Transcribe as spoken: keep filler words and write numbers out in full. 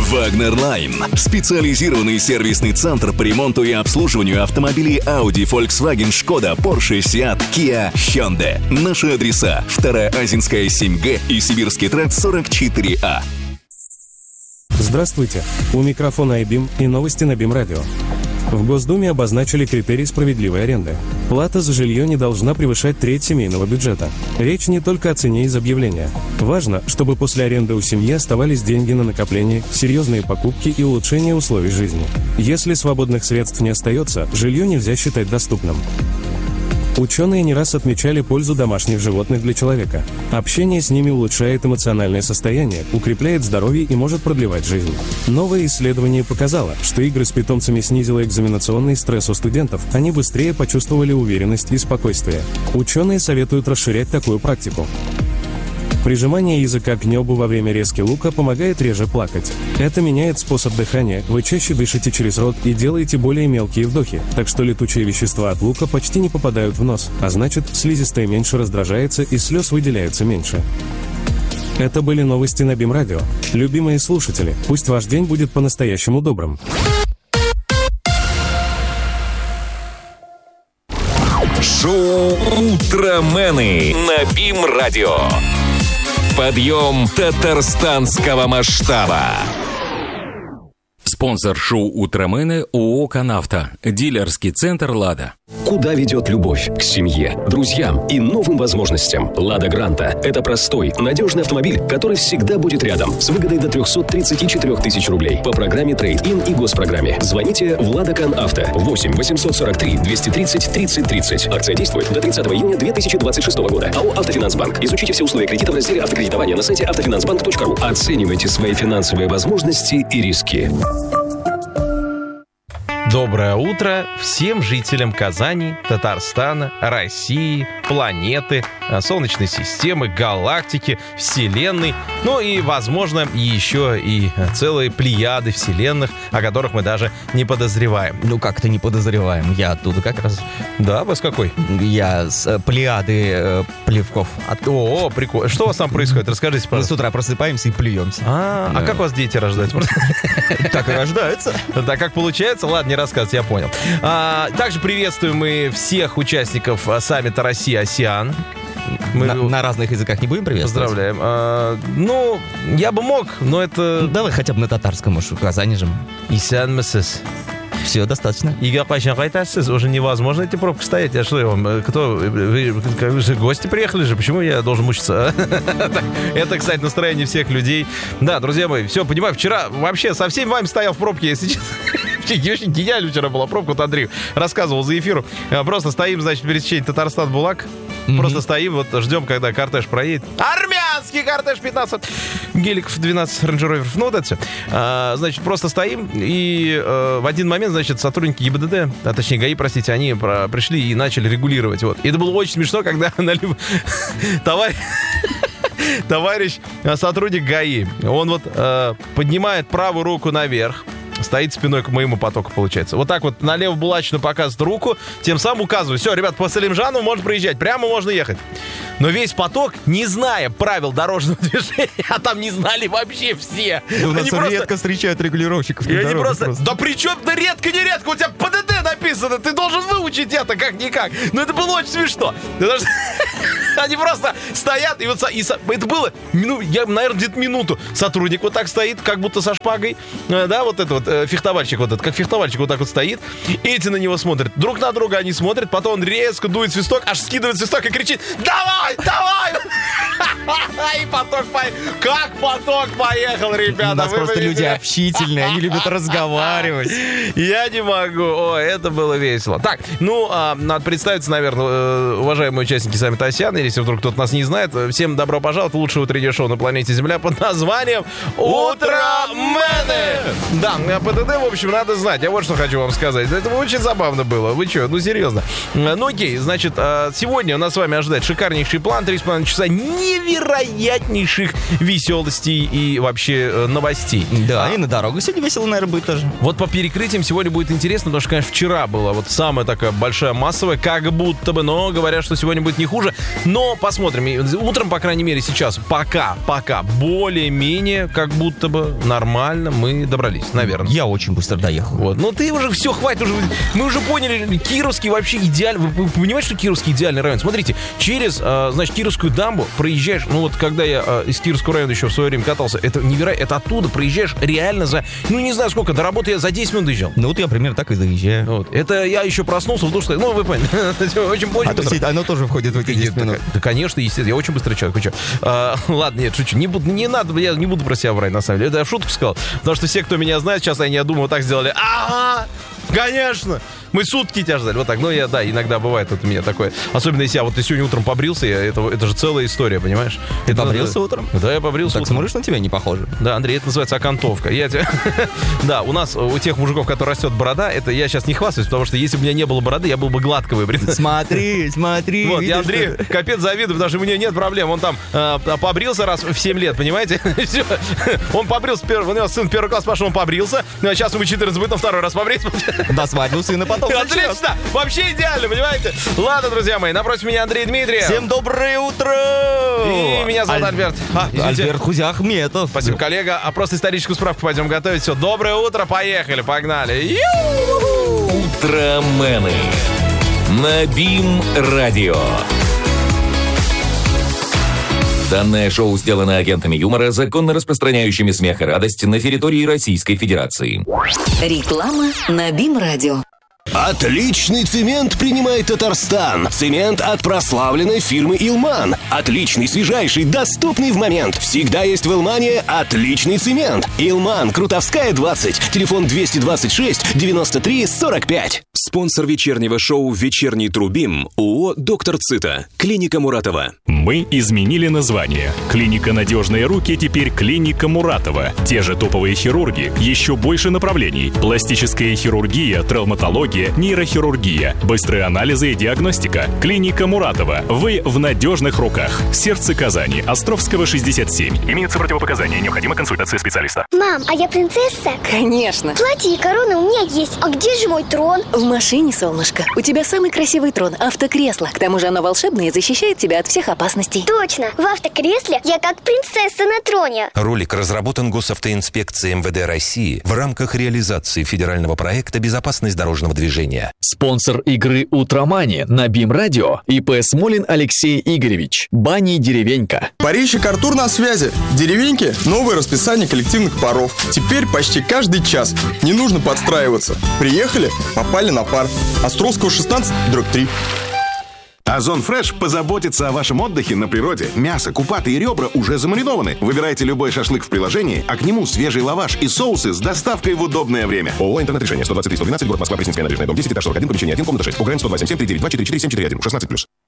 Wagner Line. Специализированный сервисный центр по ремонту и обслуживанию автомобилей Audi, Volkswagen, Skoda, Porsche, Seat, Kia, Hyundai. Наши адреса: Вторая Азинская, семь Г и Сибирский тракт, сорок четыре А. Здравствуйте. У микрофона айбим и новости на БИМ-радио. В Госдуме обозначили критерий справедливой аренды. Плата за жилье не должна превышать треть семейного бюджета. Речь не только о цене из объявления. Важно, чтобы после аренды у семьи оставались деньги на накопление, серьезные покупки и улучшение условий жизни. Если свободных средств не остается, жилье нельзя считать доступным. Ученые не раз отмечали пользу домашних животных для человека. Общение с ними улучшает эмоциональное состояние, укрепляет здоровье и может продлевать жизнь. Новое исследование показало, что игры с питомцами снизило экзаменационный стресс у студентов, они быстрее почувствовали уверенность и спокойствие. Ученые советуют расширять такую практику. Прижимание языка к небу во время резки лука помогает реже плакать. Это меняет способ дыхания, вы чаще дышите через рот и делаете более мелкие вдохи, так что летучие вещества от лука почти не попадают в нос, а значит, слизистая меньше раздражается и слез выделяется меньше. Это были новости на БИМ-радио. Любимые слушатели, пусть ваш день будет по-настоящему добрым. Шоу «Утромены» на БИМ-радио. Подъем татарстанского масштаба. Спонсор шоу «Утромены» ООО «Канавто». Дилерский центр «Лада». Куда ведет любовь? К семье, друзьям и новым возможностям. «Лада Гранта» — это простой, надежный автомобиль, который всегда будет рядом, с выгодой до триста тридцать четыре тысячи рублей по программе трейд-ин и госпрограмме. Звоните в «Лада Канавто» восемь восемьсот сорок три двести тридцать тридцать тридцать. Акция действует до тридцатого июня две тысячи двадцать шестого года. АО «Автофинансбанк». Изучите все условия кредита в разделе автокредитования на сайте автофинансбанк точка ру. Оценивайте свои финансовые возможности и риски. Доброе утро всем жителям Казани, Татарстана, России, планеты, Солнечной системы, галактики, Вселенной, ну и, возможно, еще и целые плеяды вселенных, о которых мы даже не подозреваем. Ну, как-то не подозреваем. Я оттуда как раз. Да, вы с какой? Я с э, плеяды э, плевков. От... О, прикольно. Что у вас там происходит? Расскажите, пожалуйста. Мы с утра просыпаемся и плюемся. А, а как у вас дети рождаются? Так и рождаются. Да, как получается? Ладно, не рассказывать, я понял. А, также приветствуем мы всех участников саммита Россия-АСЕАН. Мы на, на разных языках не будем приветствовать? Поздравляем. А, ну, я бы мог, но это... Ну, давай хотя бы на татарском, уж в Казани же. Исян Мессес. Все, достаточно. Игорь Пащенкайтасис, уже невозможно эти пробки стоять. А что я вам? Кто? Вы, вы же гости приехали же, почему я должен мучиться? Это, кстати, настроение всех людей. Да, друзья мои, все, понимаю, вчера вообще со всеми вами стоял в пробке, если честно. Очень гениально вчера была пробка, вот Андрей рассказывал за эфиром. Просто стоим, значит, пересечение Татарстан-Булак. Mm-hmm. Просто стоим, вот ждем, когда кортеж проедет. Армянский кортеж, пятнадцать геликов, двенадцать рейндж-роверов. Ну, вот это все. А, значит, просто стоим, и а, в один момент, значит, сотрудники ГИБДД, а точнее ГАИ, простите, они про- пришли и начали регулировать. Вот. И это было очень смешно, когда товарищ... товарищ сотрудник ГАИ, он вот а, поднимает правую руку наверх, стоит спиной к моему потоку, получается. Вот так вот налево булачно показывает руку, тем самым указывает: все, ребят, по Салимжану можно проезжать, прямо можно ехать. Но весь поток, не зная правил дорожного движения, а там не знали вообще все. Да, у нас они редко просто... встречают регулировщиков. И они просто... просто... Да при чем? Да редко, не редко, у тебя ПДД написано, ты должен выучить это как-никак. Но это было очень смешно. Что... Они просто стоят, и вот и... это было, мину... я, наверное, где-то минуту. Сотрудник вот так стоит, как будто со шпагой, да, вот это вот, фехтовальщик вот этот, как фехтовальщик вот так вот стоит. Эти на него смотрят, друг на друга они смотрят, потом он резко дует свисток, аж скидывает свисток и кричит: давай, давай! И поток поехал. Как поток поехал, ребята? У нас просто люди общительные, они любят разговаривать. Я не могу. О, это было весело. Так, ну, а, надо представиться, наверное, уважаемые участники саммита АСЕАН, или если вдруг кто-то нас не знает. Всем добро пожаловать в лучшее утреннее шоу на планете Земля под названием «Утромены». Да, ПДД, в общем, надо знать. Я вот что хочу вам сказать. Это очень забавно было. Вы что, ну серьезно. Ну окей, значит, сегодня у нас с вами ожидает шикарнейший план. Три с половиной часа невероятнейших веселостей и вообще новостей. Да, а, и на дорогу сегодня весело, наверное, будет тоже. Вот по перекрытиям сегодня будет интересно, потому что, конечно, вчера была вот самая такая большая массовая, как будто бы, но говорят, что сегодня будет не хуже. Но посмотрим. Утром, по крайней мере, сейчас пока, пока более-менее, как будто бы нормально мы добрались, наверное. Я очень быстро доехал. Вот. Ну ты уже все, хватит уже. Мы уже поняли, Кировский вообще идеальный. Вы понимаете, что Кировский идеальный район? Смотрите, через, значит, Кировскую дамбу проезжаешь, ну вот когда я из Кировского района еще в свое время катался, это невероятно, это оттуда проезжаешь реально за, ну не знаю сколько, до работы я за десять минут доезжал. Ну вот я примерно так и доезжаю. Вот. Это я еще проснулся в душе, ну вы поняли, очень а быстро. Оно тоже входит в эти десять минут. Да, конечно, естественно, я очень быстрый человек. Вы что? А, ладно, нет, шучу, не, буду, не надо, я не буду про себя врать, на самом деле. Это я в шутку сказал, потому что все, кто меня знает, сейчас они, я думаю, вот так сделали. Ага, конечно! Мы сутки тебя ждали. Вот так. Ну, я, да, иногда бывает вот у меня такое. Особенно если я вот ты сегодня утром побрился, я, это, это же целая история, понимаешь? Ты это, побрился это, утром? Да, я побрился так утром. смотришь, на тебя не похоже. Да, Андрей, это называется окантовка. Я тебя... Да, у нас, у тех мужиков, которые растет борода, это я сейчас не хвастаюсь, потому что если бы у меня не было бороды, я был бы гладко выбрит. Смотри, смотри. Вот, я Андрей капец завидую, потому что у меня нет проблем. Он там э, побрился раз в семь лет, понимаете? Он побрился, у него сын первый класс пошел, он побрился. Сейчас ему четырнадцать будет, на второй раз побриться. До свадьбы сына потом. Отлично! Вообще идеально, понимаете? Ладно, друзья мои, напротив меня Андрей Дмитриев. Всем доброе утро! И меня зовут Аль... Альберт. А, Альберт Хузяхметов. Спасибо, коллега. А просто историческую справку пойдем готовить. Все, доброе утро, поехали, погнали. Ю-ху-ху! Утромены на БИМ-радио. Данное шоу сделано агентами юмора, законно распространяющими смех и радость на территории Российской Федерации. Реклама на БИМ-радио. Отличный цемент принимает Татарстан. Цемент от прославленной фирмы «Илман». Отличный, свежайший, доступный в момент. Всегда есть в «Илмане» отличный цемент. «Илман», Крутовская, двадцать. Телефон двести двадцать шесть девяносто три сорок пять. Спонсор вечернего шоу «Вечерний Трубим» ООО «Доктор Цита». Клиника Муратова. Мы изменили название. Клиника «Надежные руки» теперь клиника Муратова. Те же топовые хирурги, еще больше направлений. Пластическая хирургия, травматология, нейрохирургия, быстрые анализы и диагностика. Клиника Муратова. Вы в надежных руках. Сердце Казани. Островского, шестьдесят семь. Имеются противопоказания. Необходима консультация специалиста. Мам, а я принцесса? Конечно. Платье и корона у меня есть. А где же мой трон? В машине, солнышко. У тебя самый красивый трон, автокресло. К тому же оно волшебное и защищает тебя от всех опасностей. Точно. В автокресле я как принцесса на троне. Ролик разработан Госавтоинспекцией эм вэ дэ России в рамках реализации федерального проекта «Безопасность дорожного движения». Спонсор игры «Утромани» на БИМ-радио и пэ Смолин Алексей Игоревич. Бани «Деревенька». Парищик Артур на связи. Деревеньки – новое расписание коллективных паров. Теперь почти каждый час. Не нужно подстраиваться. Приехали – попали на пар. Островского, шестнадцать, дробь три. Озон Фреш позаботится о вашем отдыхе на природе. Мясо, купаты и ребра уже замаринованы. Выбирайте любой шашлык в приложении, а к нему свежий лаваш и соусы с доставкой в удобное время. ООО «Интернет-решение». сто двадцать три сто двенадцать, город Москва, Пресненская набережная, дом десять, этаж сорок один, помещение один, комната шесть. УГРН сто два семь семь три девять два четыре четыре семь четыре один, шестнадцать плюс.